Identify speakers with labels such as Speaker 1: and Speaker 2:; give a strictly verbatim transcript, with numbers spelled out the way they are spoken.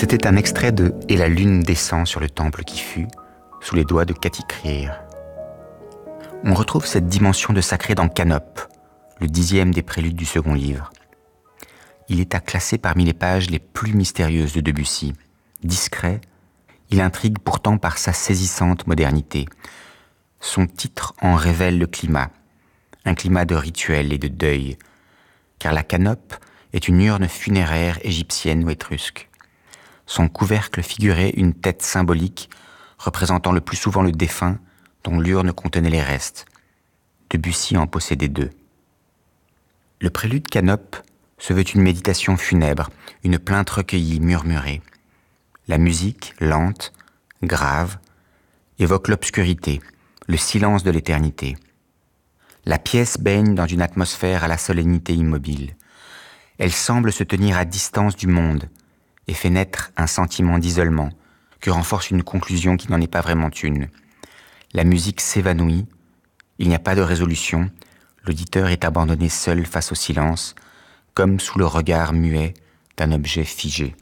Speaker 1: C'était un extrait de « Et la lune descend sur le temple qui fut » sous les doigts de Cathy Crir. On retrouve cette dimension de sacré dans Canop, le dixième des préludes du second livre. Il est à classer parmi les pages les plus mystérieuses de Debussy. Discret, il intrigue pourtant par sa saisissante modernité. Son titre en révèle le climat, un climat de rituel et de deuil, car la canope est une urne funéraire égyptienne ou étrusque. Son couvercle figurait une tête symbolique représentant le plus souvent le défunt dont l'urne contenait les restes. Debussy en possédait deux. Le prélude Canop se veut une méditation funèbre, une plainte recueillie, murmurée. La musique, lente, grave, évoque l'obscurité, le silence de l'éternité. La pièce baigne dans une atmosphère à la solennité immobile. Elle semble se tenir à distance du monde et fait naître un sentiment d'isolement que renforce une conclusion qui n'en est pas vraiment une. La musique s'évanouit, il n'y a pas de résolution, l'auditeur est abandonné seul face au silence, comme sous le regard muet d'un objet figé.